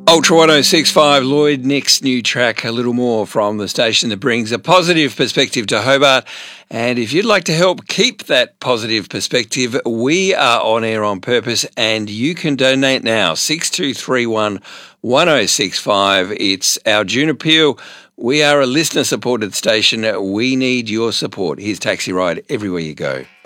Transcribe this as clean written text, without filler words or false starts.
Ultra 1065, Lloyd Nick's new track, A Little More, from the station that brings a positive perspective to Hobart. And if you'd like to help keep that positive perspective, we are on air on purpose and you can donate now, 6231 1065. It's our June appeal. We are a listener-supported station. We need your support. Here's Taxi Ride everywhere you go.